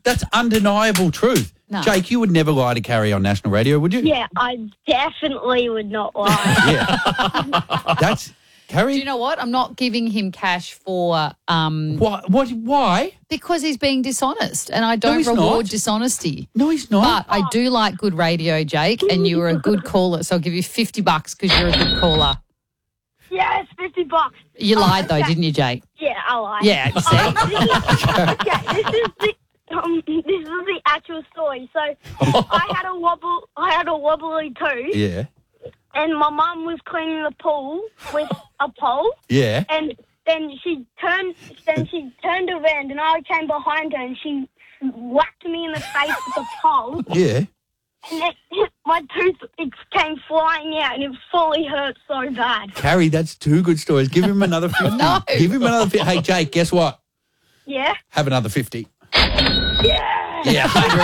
That's undeniable truth. No. Jake, you would never lie to Carrie on national radio, would you? Yeah, I definitely would not lie. Yeah. That's Carrie. Do you know what? I'm not giving him cash for Why? because he's being dishonest, and I don't he's reward not. dishonesty. No, he's not. But I do like good radio, Jake, and you were a good caller, so I'll give you $50 because you're a good caller. Yeah, it's $50. You lied though, didn't you, Jake? Yeah, I lied. Yeah, you see? This is the actual story. So I had a wobbly tooth, Yeah. and my mum was cleaning the pool with a pole, Yeah. and then she turned around, and I came behind her, and she whacked me in the face with the pole, Yeah. and then my tooth came flying out, and it fully hurt so bad. Carrie, that's two good stories. Give him another 50. No. Give him another 50. Hey, Jake, guess what? Yeah. Have another 50. Yeah. Yeah,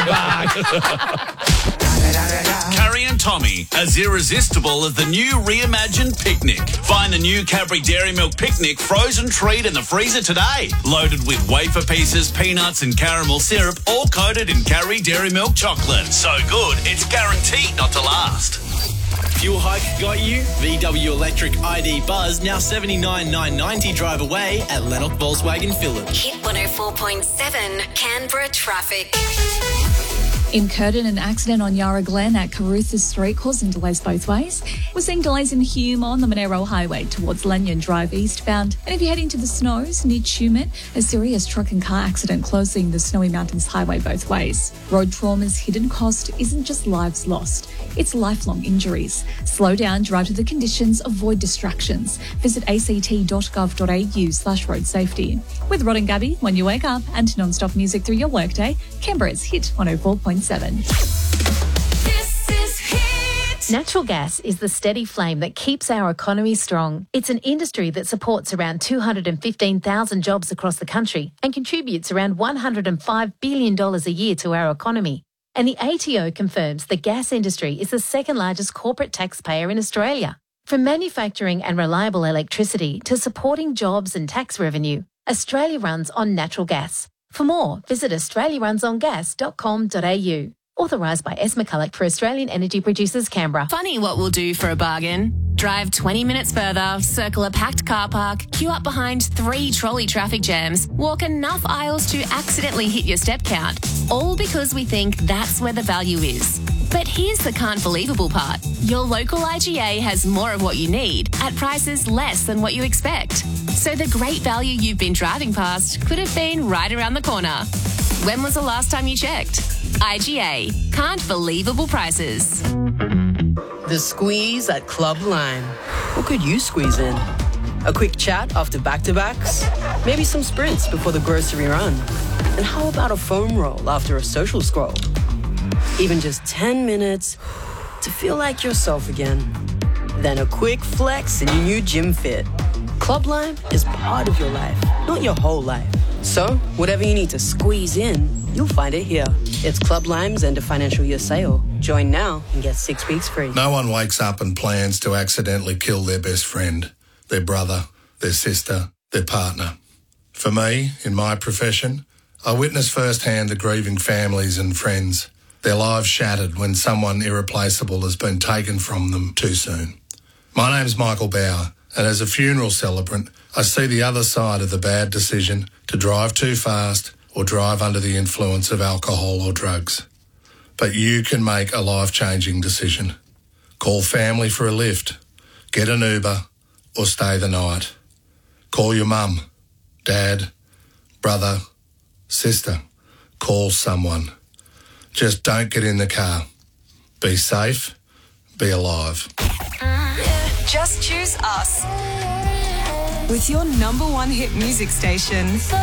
$100. Carrie and Tommy, as irresistible as the new reimagined picnic. Find the new Cadbury Dairy Milk Picnic frozen treat in the freezer today. Loaded with wafer pieces, peanuts and caramel syrup, all coated in Cadbury Dairy Milk chocolate. So good, it's guaranteed not to last. Fuel hike got you? VW Electric ID Buzz now $79,990 drive away at Lennox Volkswagen Phillip. Hit 104.7 Canberra traffic. In Curtin, an accident on Yarra Glen at Carruthers Street causing delays both ways. We're seeing delays in Hume on the Monero Highway towards Lanyon Drive eastbound. And if you're heading to the Snows near Tumut, a serious truck and car accident closing the Snowy Mountains Highway both ways. Road trauma's hidden cost isn't just lives lost, it's lifelong injuries. Slow down, drive to the conditions, avoid distractions. Visit act.gov.au/road safety. With Rod and Gabby, when you wake up, and non-stop music through your workday, Canberra's Hit 104.7. This is Hit. Natural gas is the steady flame that keeps our economy strong. It's an industry that supports around 215,000 jobs across the country and contributes around $105 billion a year to our economy. And the ATO confirms the gas industry is the second largest corporate taxpayer in Australia. From manufacturing and reliable electricity to supporting jobs and tax revenue, Australia runs on natural gas. For more, visit australiarunsongas.com.au. Authorised by S. McCulloch for Australian Energy Producers, Canberra. Funny what we'll do for a bargain. Drive 20 minutes further, circle a packed car park, queue up behind 3 trolley traffic jams, walk enough aisles to accidentally hit your step count. All because we think that's where the value is. But here's the can't believable part. Your local IGA has more of what you need at prices less than what you expect. So the great value you've been driving past could have been right around the corner. When was the last time you checked? IGA. Can't believable prices. The squeeze at Club Lime. What could you squeeze in? A quick chat after back-to-backs? Maybe some sprints before the grocery run? And how about a foam roll after a social scroll? Even just 10 minutes to feel like yourself again. Then a quick flex in your new gym fit. Club Lime is part of your life, not your whole life. So, whatever you need to squeeze in, you'll find it here. It's Club Lime's end of financial year sale. Join now and get 6 weeks free. No one wakes up and plans to accidentally kill their best friend, their brother, their sister, their partner. For me, in my profession, I witness firsthand the grieving families and friends, their lives shattered when someone irreplaceable has been taken from them too soon. My name's Michael Bauer, and as a funeral celebrant, I see the other side of the bad decision to drive too fast or drive under the influence of alcohol or drugs. But you can make a life-changing decision. Call family for a lift, get an Uber, or stay the night. Call your mum, dad, brother, sister. Call someone. Just don't get in the car. Be safe, be alive. Just choose us. With your #1 hit music station.